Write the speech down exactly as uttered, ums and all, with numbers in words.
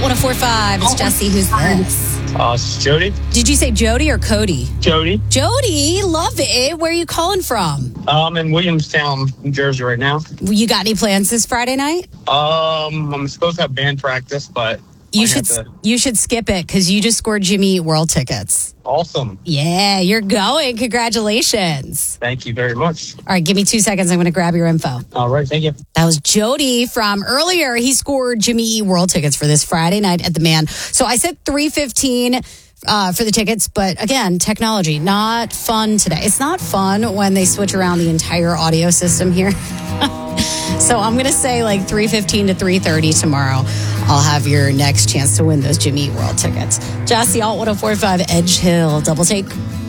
one oh four point five. It's Jesse. Who's this? Uh, it's Jody. Did you say Jody or Cody? Jody. Jody, love it. Where are you calling from? I'm in Williamstown, New Jersey right now. You got any plans this Friday night? Um, I'm supposed to have band practice, but You I should have to- you should skip it because you just scored Jimmy Eat World tickets. Awesome. Yeah, you're going. Congratulations. Thank you very much. All right, give me two seconds. I'm going to grab your info. All right, thank you. That was Jody from earlier. He scored Jimmy Eat World tickets for this Friday night at the Man. So I said three fifteen uh, for the tickets, but again, technology, not fun today. It's not fun when they switch around the entire audio system here. So I'm going to say like three fifteen to three thirty tomorrow. I'll have your next chance to win those Jimmy Eat World tickets. Jesse Alt one oh four point five Edge Hill. Double take.